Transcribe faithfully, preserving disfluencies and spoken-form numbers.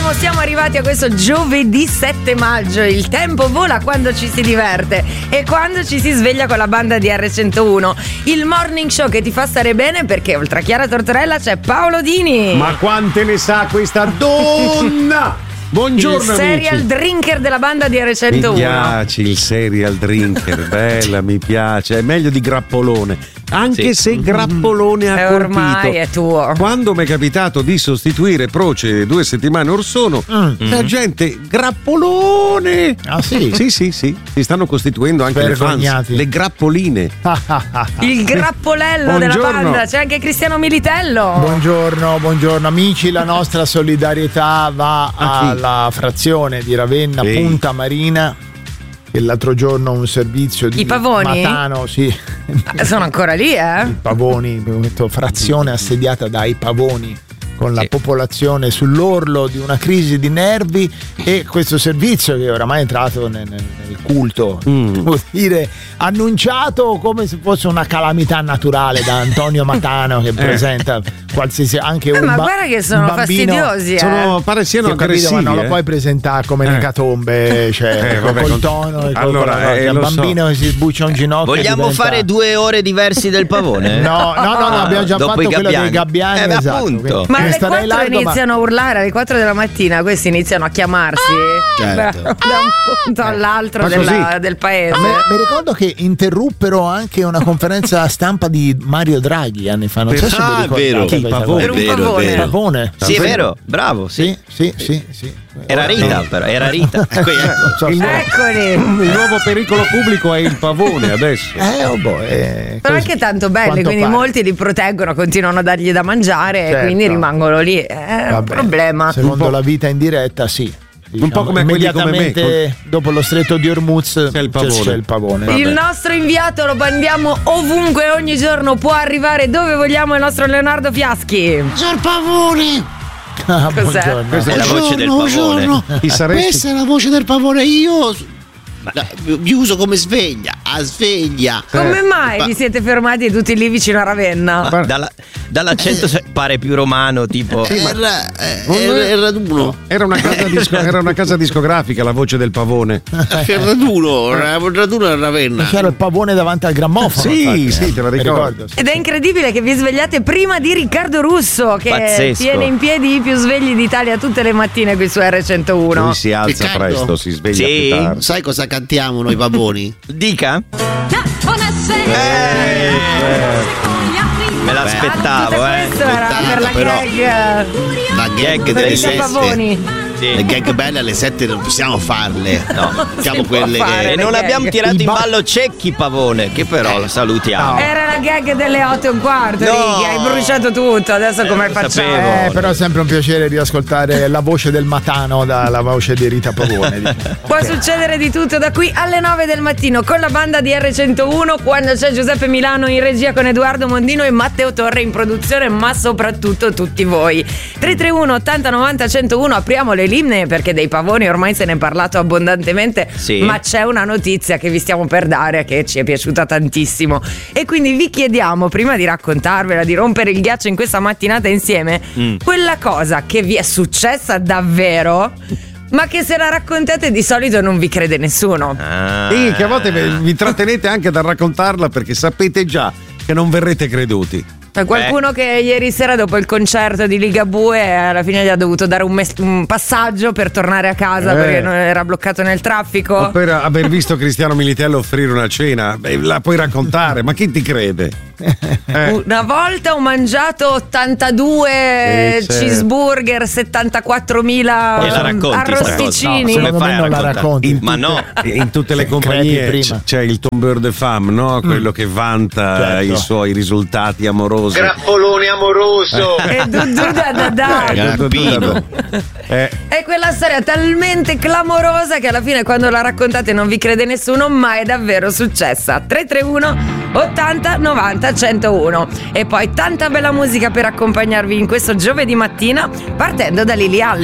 Buongiorno, siamo arrivati a questo giovedì sette maggio. Il tempo vola quando ci si diverte e quando ci si sveglia con la banda di erre centouno. Il morning show che ti fa stare bene, perché oltre a Chiara Tortorella c'è Paolo Dini. Ma quante ne sa questa donna? Buongiorno, il serial amici. Drinker della banda di erre centouno. Mi piace il serial drinker, bella, mi piace. È meglio di grappolone, anche sì. se grappolone ha e colpito. Ormai è tuo. Quando mi è capitato di sostituire Proce due settimane or sono, Mm. la gente grappolone. Ah sì? Sì, sì, sì. Si stanno costituendo anche le fans, Vergognati. le grappoline. Il grappolello della Buongiorno. banda, c'è anche Cristiano Militello. Buongiorno, buongiorno amici, la nostra solidarietà va A chi? alla frazione di Ravenna, Sì. Punta Marina, che l'altro giorno un servizio di I pavoni? Matano, sì. Sono ancora lì, eh? I pavoni, abbiamo detto frazione assediata dai pavoni, con la Sì. popolazione sull'orlo di una crisi di nervi, e questo servizio che oramai è entrato nel, nel- nel culto, Mm. devo dire, annunciato come se fosse una calamità naturale da Antonio Matano, che presenta qualsiasi anche Eh, un ma ba- guarda che un sono bambino. fastidiosi, eh. Sono, pare siano Sì, ho capito, aggressivi. ma non lo eh. puoi presentare come Eh. un'ecatombe, cioè Eh, vabbè, col con- tono e col- Allora, con la cosa. eh, Il lo so. bambino che si sbuccia un ginocchio Vogliamo diventa- fare due ore diversi del pavone? No, no, no, no, abbiamo già Dopo fatto i quello gabbiani. dei gabbiani, Eh, beh, esatto. appunto. Quindi Ma ne alle starei quattro largo, ma- iniziano a urlare, alle quattro della mattina questi iniziano a chiamarsi Certo. da un punto all'altro Ma della- così? del paese. Mi, mi ricordo che interruppero anche una conferenza stampa di Mario Draghi anni fa. Non so se Ah, vi è ricordate vero. questa Chi, cosa. Pavone? Per un È vero, è pavone. vero. Pavone. Sì, è vero, bravo, sì. Sì, sì, sì, sì. Era Rita, però, era Rita. Ecco, ecco. So- Il, nuovo- Eccoli. il nuovo pericolo pubblico è il pavone adesso. Eh, oh boh, eh, Sono così. anche tanto belli, Quanto quindi pare. molti li proteggono, continuano a dargli da mangiare e Certo. quindi rimangono lì. È un Vabbè, problema. Secondo Un po'- la vita in diretta, sì. Diciamo, po' come quelli come me, immediatamente dopo lo stretto di Hormuz C'è il pavone. C'è il pavone. Vabbè. Il nostro inviato lo mandiamo ovunque, ogni giorno può arrivare dove vogliamo, il nostro Leonardo Fiaschi. Signor Pavone! Ah, Cos'è? buongiorno. Questa è la voce del Buongiorno, pavone. buongiorno. Chi saresti? Questa è la voce del pavone. Io la- vi uso come sveglia. A sveglia. Come mai Ma- vi siete fermati tutti lì vicino a Ravenna? Ma dalla- dall'accento se- pare più romano, tipo. Era, eh, era, era raduno. Era una, casa disco- era una casa discografica la voce del pavone. Era raduno. Era un raduno a Ravenna. C'era il pavone davanti al grammofono. Sì, infatti, sì, eh. te la Mi ricordo. sì. Ed è incredibile che vi svegliate prima di Riccardo Russo, che Pazzesco. tiene in piedi i più svegli d'Italia tutte le mattine qui su erre centouno. Lui si alza Riccardo? presto, si sveglia Sì. più tardi. Sai cosa cantiamo noi pavoni? Dica? Eh, Me l'aspettavo, Ah, eh. tutto questo era per la però- gag La gag delle delle sette sette. Pavoni. Sì. Le gag belle alle sette non possiamo farle. No. Facciamo Si può quelle fare. che. E non Le abbiamo gag. tirato Il in ba- ballo Cecchi Pavone, che però lo salutiamo. Era la gag delle otto e un quarto, No. Righi, hai bruciato tutto, adesso come lo facciamo? sapevo. Eh, però è sempre un piacere riascoltare la voce del Matano dalla voce di Rita Pavone. diciamo. Può succedere di tutto da qui alle nove del mattino con la banda di erre centouno, quando c'è Giuseppe Milano in regia con Edoardo Mondino e Matteo Torre in produzione, ma soprattutto tutti voi. tre tre uno ottanta novanta centouno, apriamo le linee perché dei pavoni ormai se ne è parlato abbondantemente, Sì. ma c'è una notizia che vi stiamo per dare che ci è piaciuta tantissimo e quindi vi chiediamo, prima di raccontarvela, di rompere il ghiaccio in questa mattinata insieme, Mm. quella cosa che vi è successa davvero ma che se la raccontate di solito non vi crede nessuno. Ah. Sì, che a volte vi trattenete anche da raccontarla perché sapete già che non verrete creduti. C'è qualcuno che ieri sera dopo il concerto di Ligabue alla fine gli ha dovuto dare un, mes- un passaggio per tornare a casa Eh. perché non era bloccato nel traffico. O per aver visto Cristiano Militello offrire una cena, beh, la puoi raccontare, ma chi ti crede? Eh. Una volta ho mangiato ottantadue Sì, sì. cheeseburger, settantaquattromila E la racconti sta cosa? arrosticini. No, come Secondo fai me a non la raccontare? racconti. Ma no. In tutte le Secreti compagnie prima. c- c'è il tombeur de femme, no? Quello che vanta Certo. i suoi risultati amorosi. Grappolone amoroso. E du, du, da, da, da. Eh, Grappino. eh, È quella storia talmente clamorosa che alla fine quando la raccontate non vi crede nessuno, ma è davvero successa. tre tre uno ottanta novanta centouno. E poi tanta bella musica per accompagnarvi in questo giovedì mattina partendo da Lily Allen.